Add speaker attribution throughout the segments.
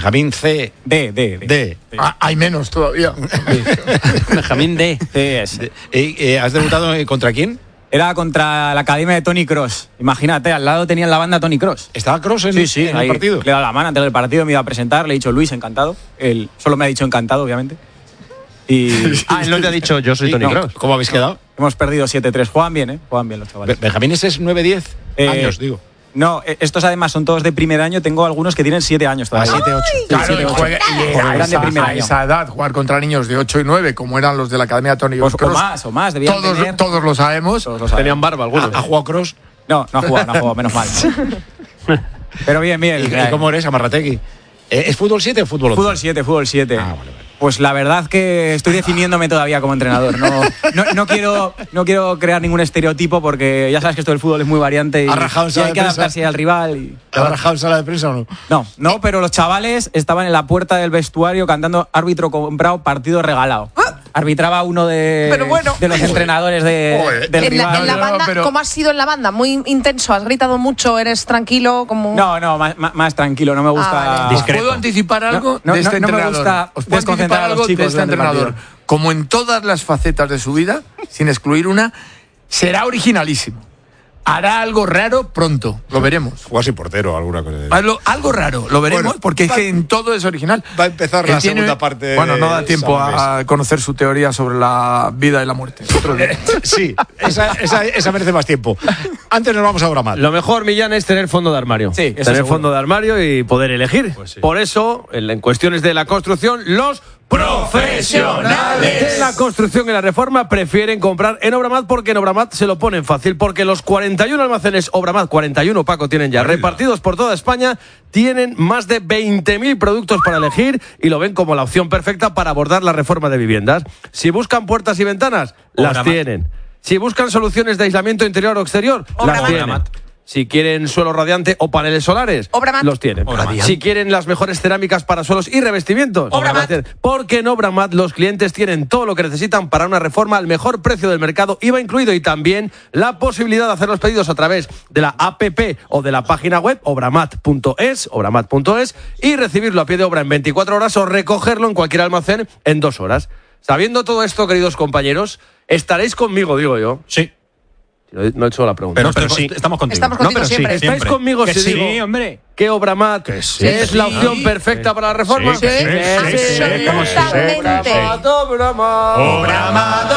Speaker 1: Benjamín C.
Speaker 2: D. Hay menos todavía.
Speaker 3: Benjamín D.
Speaker 1: ¿Has debutado contra quién?
Speaker 4: Era contra la academia de Tony Cross. Imagínate, al lado tenían la banda Tony Cross.
Speaker 1: ¿Estaba Cross en el partido?
Speaker 4: Le he dado la mano antes del partido, me iba a presentar, le he dicho Luis, encantado. Él solo me ha dicho encantado, obviamente. Y
Speaker 3: él no te ha dicho yo soy Tony Cross.
Speaker 1: ¿Cómo habéis quedado?
Speaker 4: Hemos perdido 7-3. Juegan bien, Juegan bien los chavales.
Speaker 1: Benjamín, ese es 9-10 años, digo.
Speaker 4: No, estos además son todos de primer año. Tengo algunos que tienen 7 años todavía.
Speaker 1: 7-8.
Speaker 2: Claro, a esa edad, jugar contra niños de 8 y 9, como eran los de la Academia de Tony Cross.
Speaker 4: O más, debían tener.
Speaker 2: Todos lo sabemos.
Speaker 3: Tenían barba algunos.
Speaker 1: ¿Ha jugado Cross?
Speaker 4: No ha jugado, menos mal. Pero bien.
Speaker 1: ¿Y cómo eres, Amarrategui? ¿Es fútbol 7 o fútbol 11?
Speaker 4: Fútbol 7.
Speaker 1: Vale.
Speaker 4: Pues la verdad que estoy definiéndome todavía como entrenador. No quiero crear ningún estereotipo porque ya sabes que esto del fútbol es muy variante y hay que adaptarse al rival.
Speaker 1: ¿Te has rajado en sala de prensa o no?
Speaker 4: No, pero los chavales estaban en la puerta del vestuario cantando árbitro comprado, partido regalado. Arbitraba uno de los entrenadores del rival.
Speaker 5: En la banda, ¿cómo has sido en la banda? Muy intenso, has gritado mucho, eres tranquilo. Como...
Speaker 4: No, más tranquilo, no me gusta.
Speaker 2: ¿Os puedo anticipar algo de este entrenador?
Speaker 4: Me gusta
Speaker 2: ¿Os puedo anticipar algo de este entrenador? Como en todas las facetas de su vida, sin excluir una, será originalísimo. Hará algo raro pronto, lo veremos.
Speaker 1: Juega sin portero, alguna cosa.
Speaker 2: Algo raro, lo veremos, porque es que en todo es original.
Speaker 1: Va a empezar la segunda parte.
Speaker 2: Bueno, no da tiempo a conocer su teoría sobre la vida y la muerte.
Speaker 1: Sí, esa merece más tiempo. Antes nos vamos a Obramat.
Speaker 3: Lo mejor, Millán, es tener fondo de armario.
Speaker 4: Sí, eso
Speaker 3: tener
Speaker 4: seguro.
Speaker 3: fondo de armario y poder elegir.
Speaker 1: Pues sí.
Speaker 3: Por eso, en cuestiones de la construcción, los profesionales de la construcción y la reforma prefieren comprar en Obramat porque en Obramat se lo ponen fácil, porque los 41 almacenes Obramat, 41 Paco tienen ya repartidos por toda España, tienen más de 20.000 productos para elegir y lo ven como la opción perfecta para abordar la reforma de viviendas. Si buscan puertas y ventanas, las tienen. Si buscan soluciones de aislamiento interior o exterior, las tienen. Si quieren suelo radiante o paneles solares, los tienen. Si quieren las mejores cerámicas para suelos y revestimientos, porque en Obramat los clientes tienen todo lo que necesitan para una reforma al mejor precio del mercado, IVA incluido, y también la posibilidad de hacer los pedidos a través de la APP o de la página web obramat.es, y recibirlo a pie de obra en 24 horas o recogerlo en cualquier almacén en 2 horas. Sabiendo todo esto, queridos compañeros, estaréis conmigo, digo yo.
Speaker 1: Sí.
Speaker 3: No he hecho la pregunta.
Speaker 1: Pero sí, estamos contigo.
Speaker 5: Estamos contigo siempre.
Speaker 3: ¿Estáis conmigo
Speaker 1: que
Speaker 3: si
Speaker 1: sí,
Speaker 3: digo
Speaker 4: hombre.
Speaker 3: que Obramat es la opción perfecta para la reforma?
Speaker 1: Sí.
Speaker 5: Absolutamente.
Speaker 1: Obramat.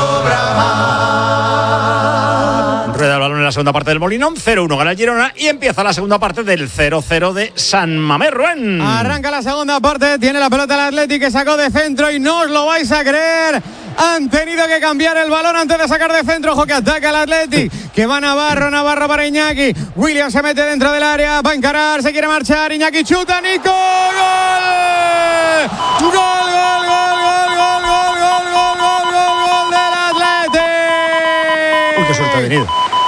Speaker 1: Rueda el balón en la segunda parte del Molinón, 0-1 gana el Girona y empieza la segunda parte del 0-0 de San Mamés. Rubén.
Speaker 6: Arranca la segunda parte, tiene la pelota el Athletic que sacó de centro y no os lo vais a creer. Han tenido que cambiar el balón antes de sacar de centro. Ojo que ataca el Athletic, que va Navarro para Iñaki. Williams se mete dentro del área, va a encarar, se quiere marchar. Iñaki chuta, Nico, ¡gol! ¡Gol del Athletic!
Speaker 1: Uy, qué suerte ha venido.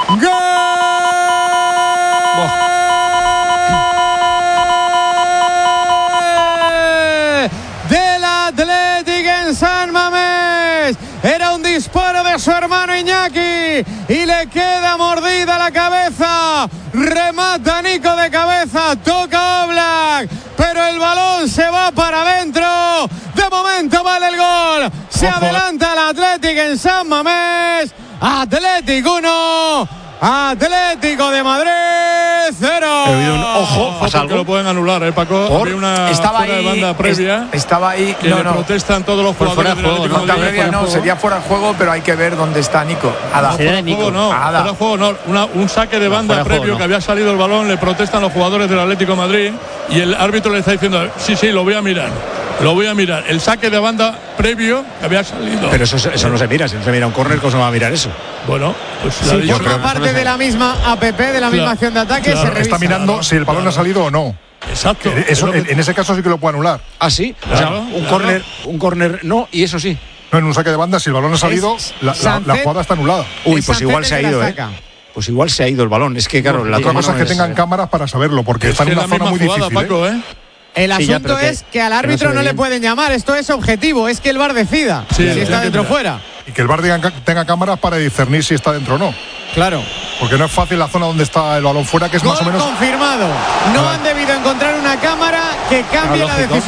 Speaker 6: Del Athletic en San Mamés. Era un disparo de su hermano Iñaki y le queda mordida la cabeza. Remata Nico de cabeza, toca Oblak, pero el balón se va para adentro. De momento vale el gol. Se adelanta el Athletic en San Mamés. Athletic 1, Atlético de Madrid 0.
Speaker 1: He oído un ojo, pasa
Speaker 7: porque
Speaker 1: algo.
Speaker 7: lo pueden anular, Paco. Había una
Speaker 2: estaba
Speaker 7: fuera
Speaker 2: ahí,
Speaker 7: de banda previa.
Speaker 2: Estaba ahí.
Speaker 7: Que le protestan todos los jugadores del Atlético de Madrid.
Speaker 2: Previa no, sería fuera de juego, pero hay que ver dónde está Nico.
Speaker 7: Fuera de juego no. Un saque de banda previo que había salido el balón, le protestan los jugadores del Atlético de Madrid y el árbitro le está diciendo, sí, lo voy a mirar. El saque de banda previo que había salido.
Speaker 1: Pero eso no se mira. Si no se mira un córner, ¿cómo se va a mirar eso?
Speaker 7: Bueno, pues
Speaker 6: si forma parte de la misma APP, de la misma acción de ataque, se revisa.
Speaker 8: Está mirando si el balón ha salido o no.
Speaker 7: Exacto.
Speaker 8: Eso, en ese caso sí que lo puede anular.
Speaker 1: ¿Ah, sí?
Speaker 7: Claro,
Speaker 1: un córner no, y eso sí.
Speaker 8: No, en un saque de banda, si el balón ha salido, la jugada está anulada.
Speaker 1: Uy, pues igual se ha ido, Pues igual se ha ido el balón. Es que, claro, la
Speaker 8: otra cosa es que tengan cámaras para saberlo, porque está en una zona muy difícil.
Speaker 7: Paco,
Speaker 6: El asunto es que al árbitro no le pueden llamar. Esto es objetivo, es que el VAR decida si está dentro o fuera.
Speaker 8: Y que el VAR tenga cámaras para discernir si está dentro o no.
Speaker 6: Claro.
Speaker 8: Porque no es fácil la zona donde está el balón fuera, que es
Speaker 6: Gol
Speaker 8: más o menos.
Speaker 6: confirmado. No han debido encontrar una cámara que cambie la decisión.